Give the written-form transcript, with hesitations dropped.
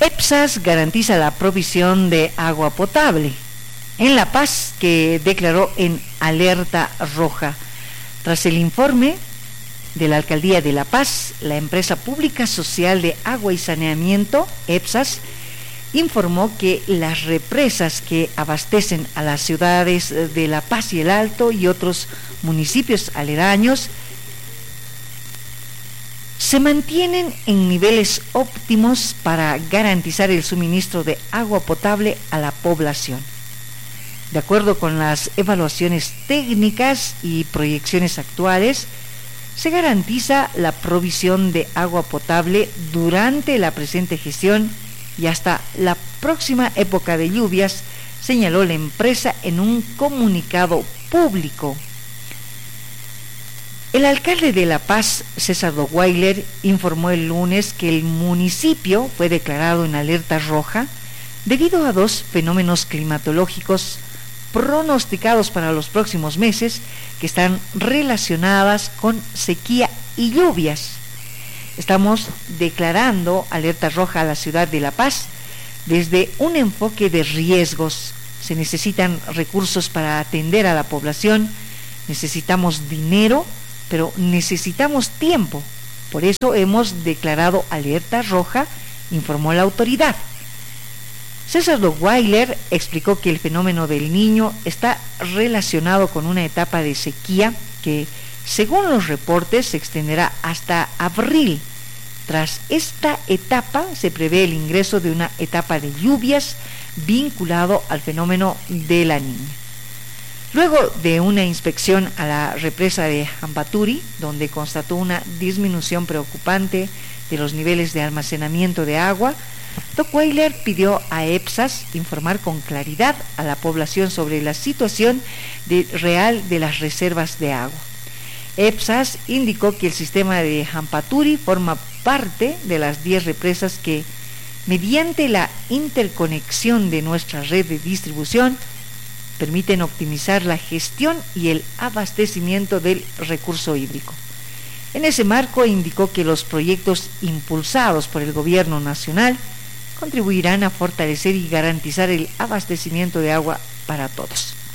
EPSAS garantiza la provisión de agua potable en La Paz, que declaró en alerta roja. Tras el informe de la Alcaldía de La Paz, la empresa pública social de agua y saneamiento, EPSAS, informó que las represas que abastecen a las ciudades de La Paz y El Alto y otros municipios aledaños se mantienen en niveles óptimos para garantizar el suministro de agua potable a la población. De acuerdo con las evaluaciones técnicas y proyecciones actuales, se garantiza la provisión de agua potable durante la presente gestión y hasta la próxima época de lluvias, señaló la empresa en un comunicado público. El alcalde de La Paz, César Rottweiler, informó el lunes que el municipio fue declarado en alerta roja debido a dos fenómenos climatológicos pronosticados para los próximos meses que están relacionadas con sequía y lluvias. Estamos declarando alerta roja a la ciudad de La Paz desde un enfoque de riesgos. Se necesitan recursos para atender a la población, necesitamos dinero, pero necesitamos tiempo. Por eso hemos declarado alerta roja, informó la autoridad. César Rottweiler explicó que el fenómeno del Niño está relacionado con una etapa de sequía que, según los reportes, se extenderá hasta abril. Tras esta etapa se prevé el ingreso de una etapa de lluvias vinculado al fenómeno de la Niña. Luego de una inspección a la represa de Hampaturi, donde constató una disminución preocupante de los niveles de almacenamiento de agua, Rottweiler pidió a EPSAS informar con claridad a la población sobre la situación real de las reservas de agua. EPSAS indicó que el sistema de Hampaturi forma parte de las 10 represas que, mediante la interconexión de nuestra red de distribución, permiten optimizar la gestión y el abastecimiento del recurso hídrico. En ese marco indicó que los proyectos impulsados por el gobierno nacional contribuirán a fortalecer y garantizar el abastecimiento de agua para todos.